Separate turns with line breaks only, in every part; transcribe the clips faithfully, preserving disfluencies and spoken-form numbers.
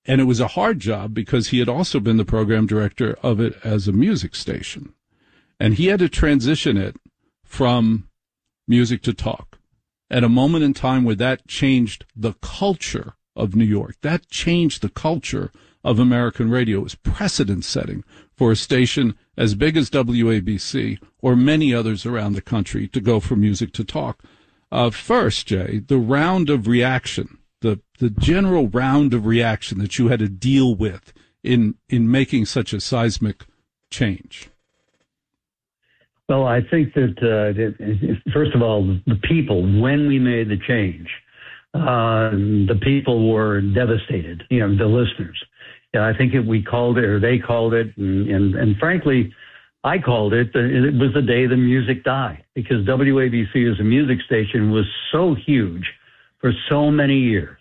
and it was a hard job because he had also been the program director of it as a music station. And he had to transition it from music to talk at a moment in time where that changed the culture of New York. That changed the culture of American radio. It was precedent setting for a station as big as W A B C or many others around the country to go from music to talk. Uh, first, Jay, the round of reaction, the, the general round of reaction that you had to deal with in, in making such a seismic change.
Well, I think that, uh, that, first of all, the people, when we made the change, uh, the people were devastated, you know, the listeners. Yeah, I think it, we called it, or they called it, and, and, and frankly, I called it, it was the day the music died, because W A B C as a music station was so huge for so many years.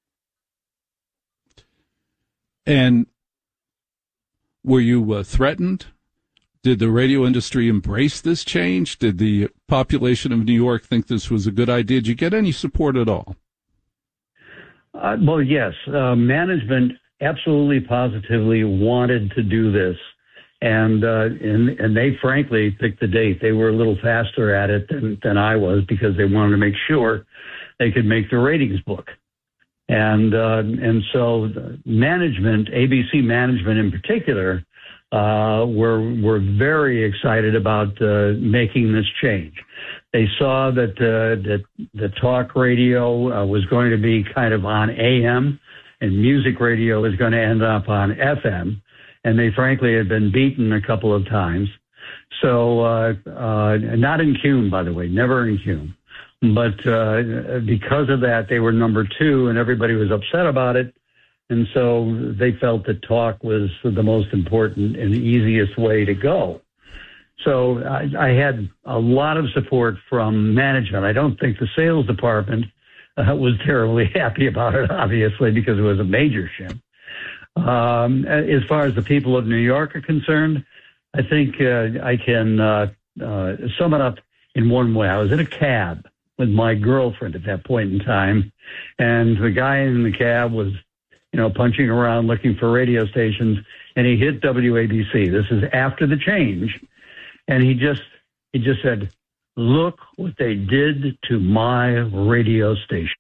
And were you uh, threatened? Did the radio industry embrace this change? Did the population of New York think this was a good idea? Did you get any support at all?
Uh, well, yes. Uh, management absolutely positively wanted to do this. And, uh, and and they frankly picked the date. They were a little faster at it than, than I was, because they wanted to make sure they could make the ratings book. And uh, and so management, A B C management in particular, uh, were were very excited about uh, making this change. They saw that uh, that the talk radio uh, was going to be kind of on A M, and music radio was going to end up on F M. And they frankly had been beaten a couple of times. So, uh, uh, not in Cume, by the way, never in Cume. But uh, because of that, they were number two, and everybody was upset about it. And so they felt that talk was the most important and easiest way to go. So I, I had a lot of support from management. I don't think the sales department uh, was terribly happy about it, obviously, because it was a major shift. Um, as far as the people of New York are concerned, I think uh, I can uh, uh, sum it up in one way. I was in a cab with my girlfriend at that point in time, and the guy in the cab was, you know, punching around looking for radio stations, and he hit W A B C. This is after the change, and he just he just said, "Look what they did to my radio station."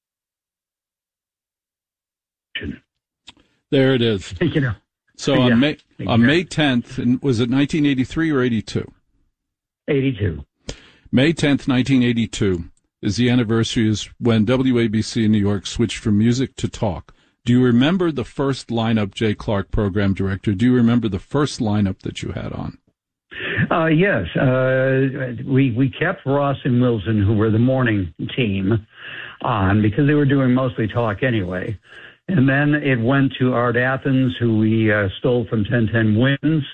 There it is.
You know.
So
yeah,
on May
exactly.
on May tenth, and was it nineteen eighty-three or eighty-two?
eighty-two.
May tenth, nineteen eighty-two is the anniversary is when W A B C in New York switched from music to talk. Do you remember the first lineup, Jay Clark, program director? Do you remember the first lineup that you had on?
Uh, yes. Uh, we, we kept Ross and Wilson, who were the morning team, on because they were doing mostly talk anyway. And then it went to Art Athens, who we uh, stole from ten ten Wins.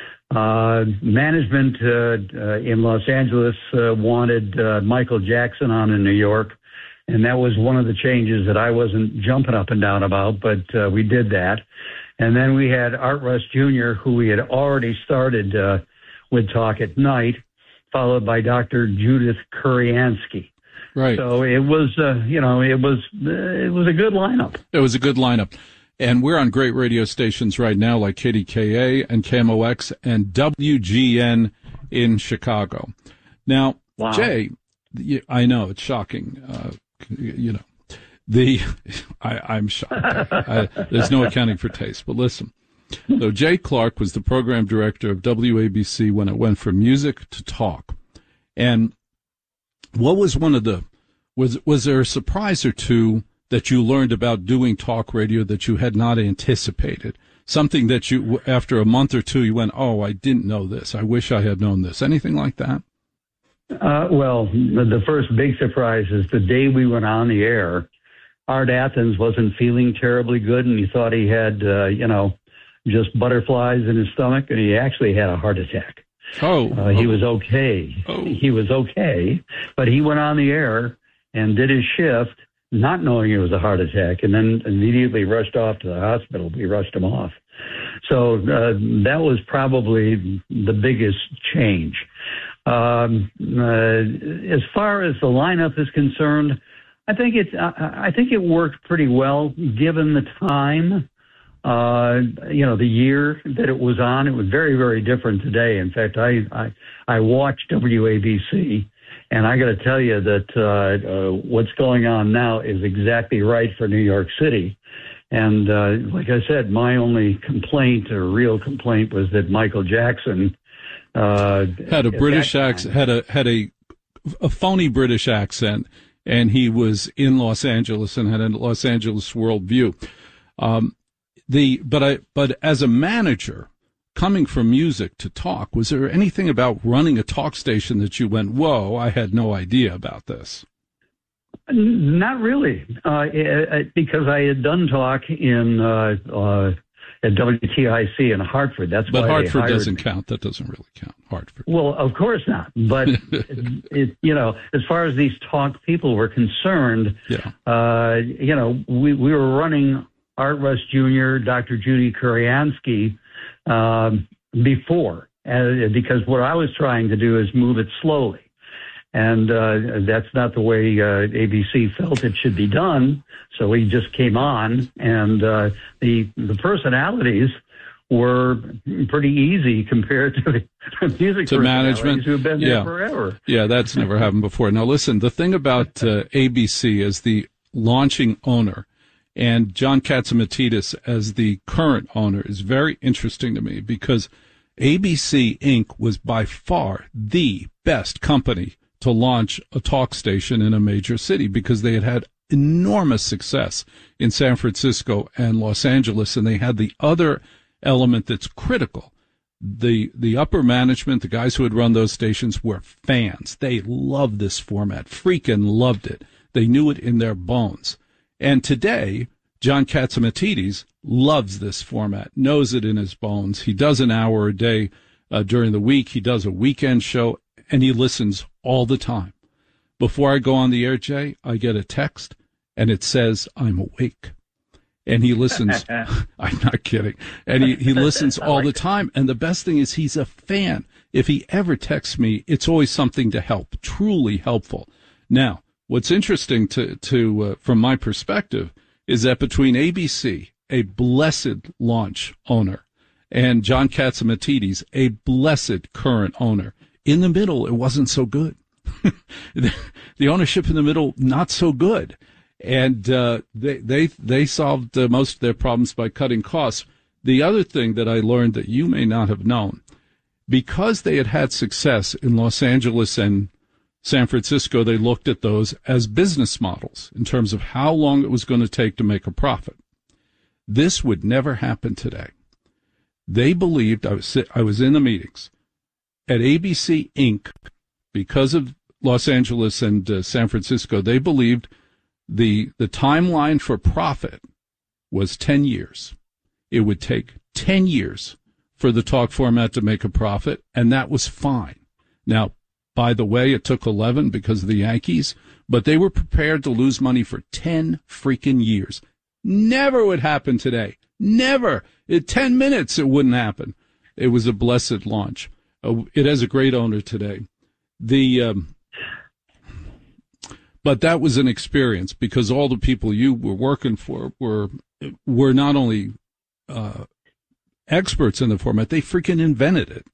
Uh, management uh, uh, in Los Angeles uh, wanted uh, Michael Jackson on in New York, and that was one of the changes that I wasn't jumping up and down about, but uh, we did that. And then we had Art Russ Junior, who we had already started uh, with Talk at Night, followed by Doctor Judith Kuriansky.
Right.
So it was, uh, you know, it was uh, it was a good lineup.
It was a good lineup. And we're on great radio stations right now like K D K A and K M O X and W G N in Chicago. Now,
wow.
Jay, I know it's shocking. Uh, you know, the I, I'm shocked. I, there's no accounting for taste. But listen, so Jay Clark was the program director of W A B C when it went from music to talk. And what was one of the was was there a surprise or two that you learned about doing talk radio that you had not anticipated? Something that you, after a month or two, you went, oh, I didn't know this. I wish I had known this. Anything like that?
Uh, well, the first big surprise is the day we went on the air, Art Athens wasn't feeling terribly good, and he thought he had, uh, you know, just butterflies in his stomach, and he actually had a heart attack.
Oh.
Uh, he
oh.
was okay.
Oh.
He was okay, but he went on the air and did his shift, not knowing it was a heart attack, and then immediately rushed off to the hospital. We rushed him off. So uh, that was probably the biggest change. Um, uh, as far as the lineup is concerned, I think it, I, I think it worked pretty well given the time. uh, you know, the year that it was on. It was very, very different today. In fact, I I, I watched W A B C, and I got to tell you that uh, uh, what's going on now is exactly right for New York City. And uh, like I said, my only complaint, or real complaint, was that Michael Jackson uh,
had a British accent, had a had a a phony British accent, and he was in Los Angeles and had a Los Angeles worldview. Um, the but I but as a manager, coming from music to talk, was there anything about running a talk station that you went, "Whoa, I had no idea about this"?
Not really, uh, because I had done talk in uh, uh, at W T I C in Hartford. That's
but
why
Hartford
hired
doesn't
me.
count. That doesn't really count. Hartford.
Well, of course not. But it, it, you know, as far as these talk people were concerned,
yeah.
uh, you know, we we were running Art Russ Junior, Doctor Judy Kuriansky um, before, uh, because what I was trying to do is move it slowly. And uh, that's not the way uh, A B C felt it should be done. So we just came on, and uh, the the personalities were pretty easy compared to the music
to management
who've been there
yeah.
forever.
Yeah, that's never happened before. Now, listen, the thing about uh, A B C as the launching owner and John Catsimatidis as the current owner is very interesting to me, because A B C Incorporated was by far the best company to launch a talk station in a major city, because they had had enormous success in San Francisco and Los Angeles, and they had the other element that's critical. The the upper management, the guys who had run those stations, were fans. They loved this format, freaking loved it. They knew it in their bones. And today, John Catsimatidis loves this format, knows it in his bones. He does an hour a day uh, during the week. He does a weekend show, and he listens all the time. Before I go on the air, Jay, I get a text, and it says, "I'm awake." And he listens. I'm not kidding. And he, he listens all the time. And the best thing is he's a fan. If he ever texts me, it's always something to help, truly helpful. Now, what's interesting to, to uh, from my perspective is that between A B C, a blessed launch owner, and John Catsimatidis, a blessed current owner, in the middle, it wasn't so good. the, the ownership in the middle, not so good. And uh, they they they solved uh, most of their problems by cutting costs. The other thing that I learned that you may not have known, because they had had success in Los Angeles and San Francisco, they looked at those as business models in terms of how long it was going to take to make a profit. This would never happen today. They believed, I was I was in the meetings at A B C Incorporated, because of Los Angeles and uh, San Francisco, they believed the the timeline for profit was ten years. It would take ten years for the talk format to make a profit, and that was fine. Now, by the way, it took eleven because of the Yankees, but they were prepared to lose money for ten freaking years. Never would happen today. Never. In ten minutes, it wouldn't happen. It was a blessed launch. Uh, it has a great owner today. The um, but that was an experience, because all the people you were working for were were not only uh, experts in the format, they freaking invented it.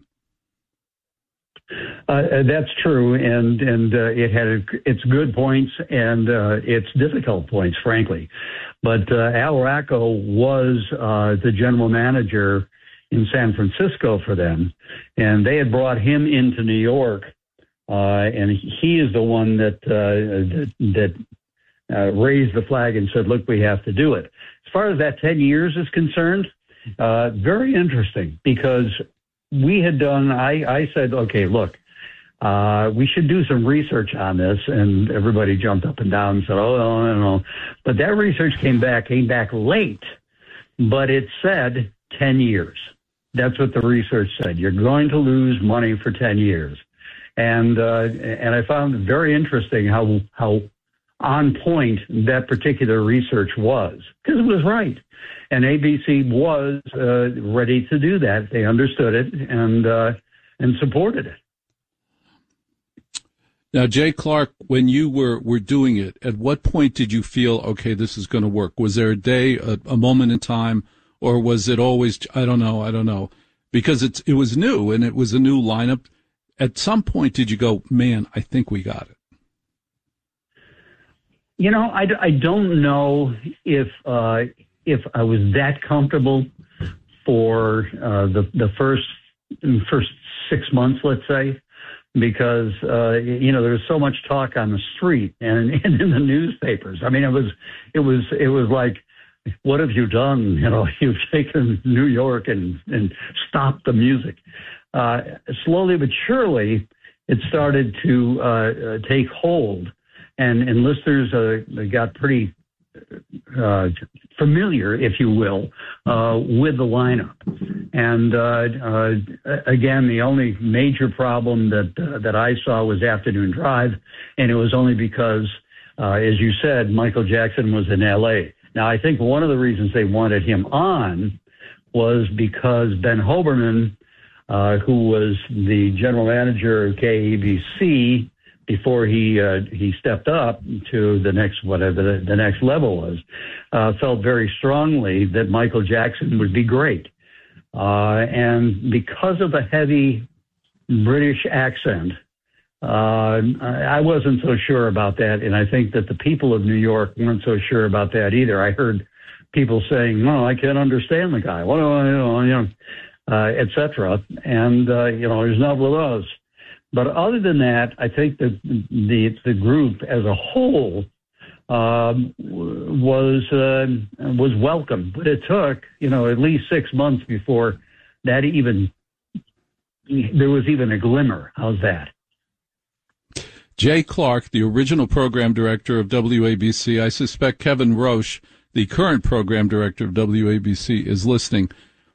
Uh, that's true, and and uh, it had its good points and uh, its difficult points, frankly. But uh, Al Racco was uh, the general manager in San Francisco for them, and they had brought him into New York, uh, and he is the one that uh, that, that uh, raised the flag and said, "Look, we have to do it." As far as that ten years is concerned, uh, very interesting, because we had done. I, I said, "Okay, look." Uh, we should do some research on this, and everybody jumped up and down and said, oh, no, no, no. But that research came back, came back late, but it said ten years. That's what the research said. You're going to lose money for ten years. And, uh, and I found it very interesting how, how on point that particular research was, because it was right. And A B C was, uh, ready to do that. They understood it and, uh, and supported it.
Now, Jay Clark, when you were, were doing it, at what point did you feel, okay, this is going to work? Was there a day, a, a moment in time, or was it always, I don't know, I don't know, because it's, it was new and it was a new lineup. At some point, did you go, man, I think we got it?
You know, I, I don't know if uh, if I was that comfortable for uh, the the first first six months, let's say, because uh, you know there was so much talk on the street and, and in the newspapers. I mean, it was it was it was like, what have you done? You know, you've taken New York and and stopped the music. Uh, slowly but surely, it started to uh, uh, take hold. And, and listeners uh, got pretty uh, familiar, if you will, uh, with the lineup. And uh, uh, again, the only major problem that uh, that I saw was Afternoon Drive, and it was only because, uh, as you said, Michael Jackson was in L A. Now, I think one of the reasons they wanted him on was because Ben Hoberman, uh, who was the general manager of K A B C, before he uh, he stepped up to the next whatever the, the next level was, uh, felt very strongly that Michael Jackson would be great, uh, and because of the heavy British accent, uh, I wasn't so sure about that, and I think that the people of New York weren't so sure about that either. I heard people saying, "No, I can't understand the guy. What do I know?" You know, uh, et cetera. And uh, you know, there's not with us. But other than that, I think that the the group as a whole um, was uh, was welcome. But it took, you know, at least six months before that even there was even a glimmer. How's that?
Jay Clark, the original program director of W A B C. I suspect Kevin Roche, the current program director of W A B C, is listening.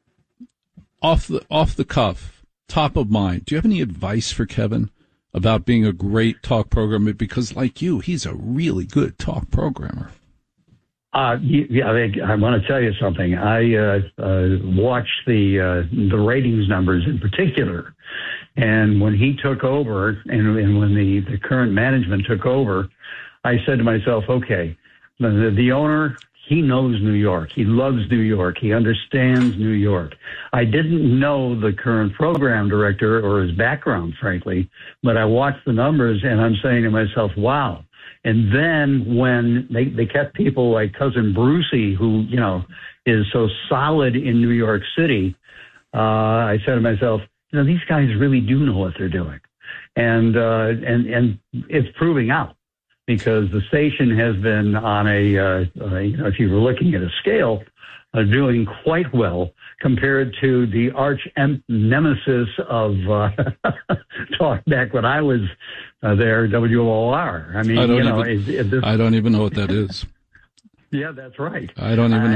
Off the off the cuff. Top of mind, do you have any advice for Kevin about being a great talk programmer? Because like you, he's a really good talk programmer.
Uh, yeah, I, I want to tell you something. I uh, uh, watched the uh, the ratings numbers in particular, and when he took over, and, and when the, the current management took over, I said to myself, okay, the, the owner, he knows New York. He loves New York. He understands New York. I didn't know the current program director or his background, frankly, but I watched the numbers and I'm saying to myself, wow. And then when they, they kept people like Cousin Brucey, who, you know, is so solid in New York City, uh, I said to myself, you know, these guys really do know what they're doing. And, uh, and, and it's proving out. Because the station has been on a, uh, uh, you know, if you were looking at a scale, uh, doing quite well compared to the arch nemesis of uh, talk back when I was uh, there, W O R. I mean,
I don't
you know,
even,
it, it, this,
I don't even know what that is.
Yeah, that's right.
I don't even know.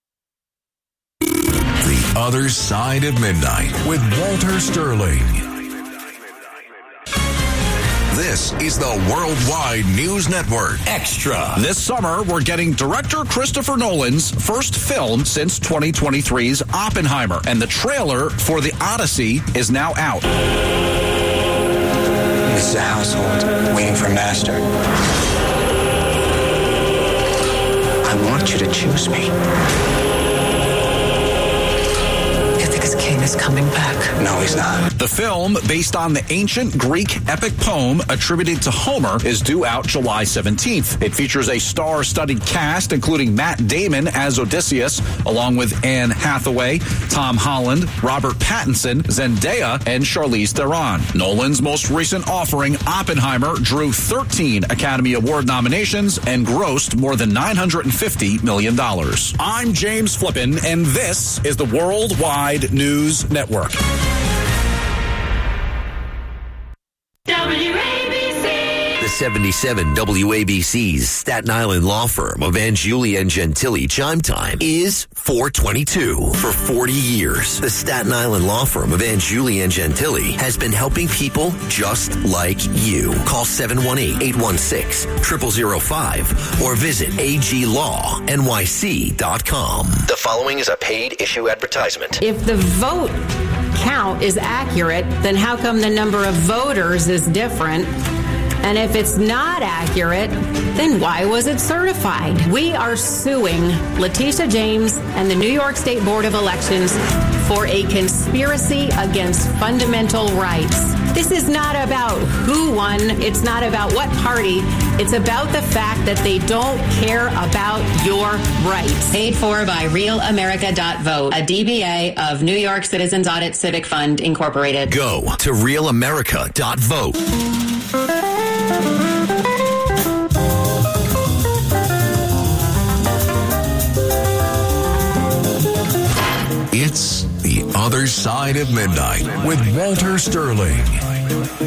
The Other Side of Midnight with Walter Sterling. This is the Worldwide News Network Extra.
This summer, we're getting director Christopher Nolan's first film since twenty twenty-three's Oppenheimer, and the trailer for The Odyssey is now out.
This is a household waiting for master. I want you to choose me.
King is coming back.
No, he's not.
The film, based on the ancient Greek epic poem attributed to Homer, is due out July seventeenth. It features a star-studded cast, including Matt Damon as Odysseus, along with Anne Hathaway, Tom Holland, Robert Pattinson, Zendaya, and Charlize Theron. Nolan's most recent offering, Oppenheimer, drew thirteen Academy Award nominations and grossed more than nine hundred fifty million dollars. I'm James Flippin, and this is the Worldwide News Network.
W A B C.
The seventy-seven W A B C's Staten Island law firm of Angiuli and Gentili chime time is four twenty-two. For forty years, the Staten Island law firm of Angiuli and Gentili has been helping people just like you. Call seven one eight, eight one six, zero zero zero five or visit a g law n y c dot com. The following is a paid issue advertisement.
If the vote count is accurate, then how come the number of voters is different? And if it's not accurate, then why was it certified? We are suing Letitia James and the New York State Board of Elections for a conspiracy against fundamental rights. This is not about who won. It's not about what party. It's about the fact that they don't care about your rights.
Paid for by Real America dot vote, a D B A of New York Citizens Audit Civic Fund, Incorporated.
Go to Real America dot vote.
It's The Other Side of Midnight with Walter Sterling.